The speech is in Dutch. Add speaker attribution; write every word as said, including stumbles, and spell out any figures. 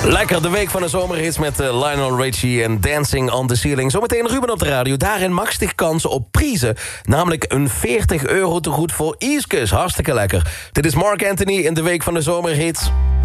Speaker 1: Lekker, de week van de zomerhits met uh, Lionel Richie en Dancing on the Ceiling. Zometeen Ruben op de radio. Daarin maakt zich kansen op prijzen. Namelijk een veertig euro tegoed voor Ieskes. Hartstikke lekker. Dit is Mark Anthony in de week van de zomerhits.